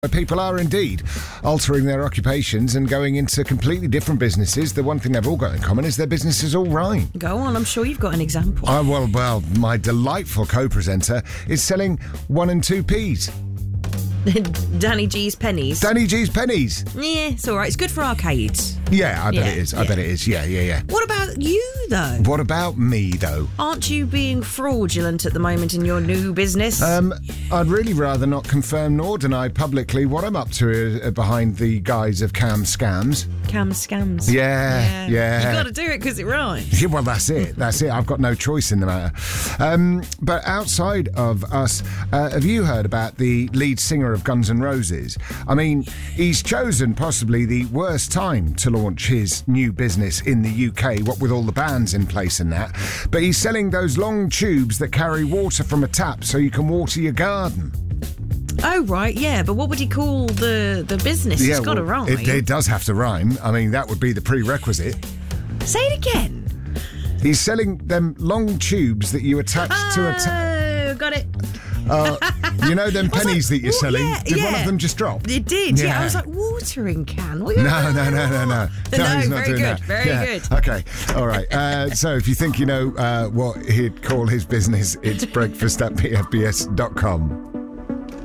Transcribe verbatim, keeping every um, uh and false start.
People are indeed altering their occupations and going into completely different businesses. The one thing they've all got in common is their business is all right. Go on, I'm sure you've got an example. Oh, well, well, my delightful co-presenter is selling one and two P's. Danny G's Pennies. Danny G's Pennies. Yeah, it's all right. It's good for arcades. Yeah, I bet Yeah, it is. I yeah. bet it is. Yeah, yeah, yeah. What about you, though? What about me, though? Aren't you being fraudulent at the moment in your new business? Um, I'd really rather not confirm nor deny publicly what I'm up to uh, behind the guise of Cam Scams. Cam Scams. Yeah, yeah. You got to do it because it rhymes. Yeah, well, that's it. That's it. I've got no choice in the matter. Um, but outside of us, uh, have you heard about the lead singer of Guns N' Roses? I mean, he's chosen possibly the worst time to launch his new business in the U K, what with all the bans in place and that. But he's selling those long tubes that carry water from a tap so you can water your garden. Oh, right, yeah. But what would he call the, the business? Yeah, It's got to well, rhyme. It, it does have to rhyme. I mean, that would be the prerequisite. Say it again. He's selling them long tubes that you attach to a tap. Oh, got it. Uh, you know them I was pennies like, that you're well, selling? yeah, Did one yeah. of them just drop? It did, yeah. Yeah. I was like, watering can? What are you No, no, no, no, no. No, he's not very doing good, that. very Yeah. good. Okay, all right. Uh, so if you think you know uh, what he'd call his business, it's breakfast at p f b s dot com.